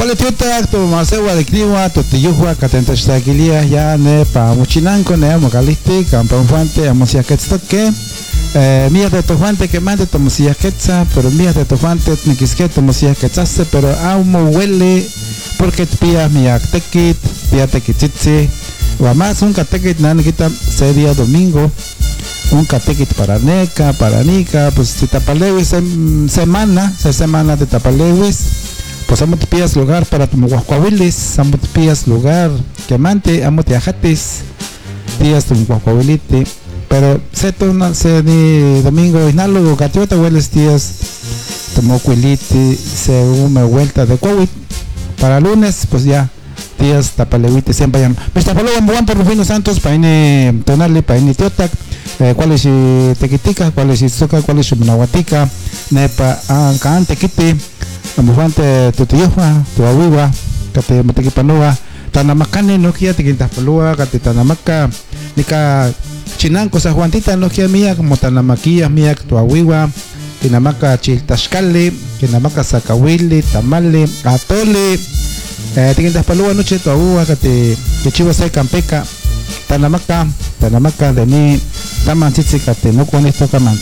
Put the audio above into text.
Vale, tiota, tu masewa de clima, tu tiyuja, catenta estaquilia, ya ne pa muchinanco, ne amocalisti, campanfante, amosia quetztoque. Mías de tojante que mande tomosías quetza, pero mías de tojante niquisque tomosías quetzase, pero amo huele porque pía mi actequit, pía tequitzitzi, o más un catequit nanquita sería domingo. Un catequit para neca, para nica, pues si tapalewis semana de tapalewis, pues amo te pillas lugar para tu guacuahuilis, amo te pillas lugar quemante, amo te ajates, días tu guacuahuilite, pero se ni domingo inálogo, gatiota hueles días tu mocuilite, se una vuelta de coavit, para lunes, pues ya. Días tapalewite siempre vayan. Me está falando Juan por Rufino Santos, paine tonale, paine tiotac, cuál es tequitica, cuál es soca, cuál es nahuatica, nepa ancaante quite, amujante tutiyuja, tuawiwa, cate matequipanua, tanamacane no kia tequintapalua, cate tanamaca, nica chinanco sa Juantita no kia mía como tanamaquilla mía tuawiwa, tinamaca chiltascale, tinamaca sacahuili, tamale, atole. Tiquintas palua noche tu agua que chivo se campeca tanamaca de mí taman chichica te no con esto caman